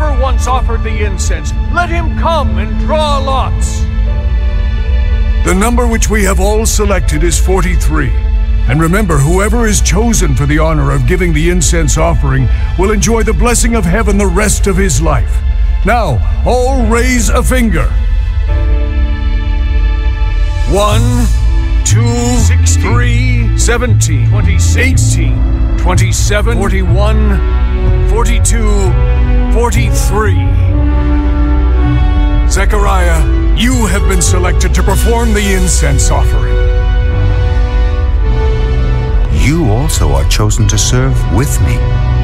Whoever once offered the incense, let him come and draw lots. The number which we have all selected is 43. And remember, whoever is chosen for the honor of giving the incense offering will enjoy the blessing of heaven the rest of his life. Now, all raise a finger. 1, 2, 3, 17, 18, 27, 41, 42, 43. Zechariah, you have been selected to perform the incense offering. You also are chosen to serve with me.